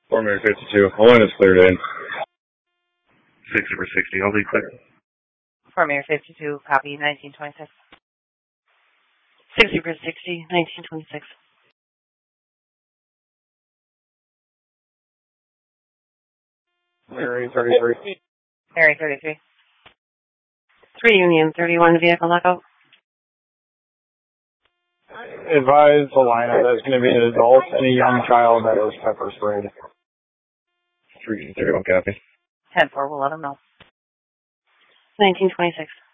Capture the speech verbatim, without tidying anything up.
Four Mary fifty-two. One is cleared in. sixty for sixty. I'll be clear. Four Mary fifty-two. Copy. nineteen twenty-six. sixty for sixty. nineteen twenty-six. Mary thirty-three. Mary thirty-three. Three Union thirty-one vehicle echo. Advise the lineup that it's going to be an adult and a young child that was pepper sprayed. Three thirty-one copy. ten four. We'll let them know. nineteen twenty-six.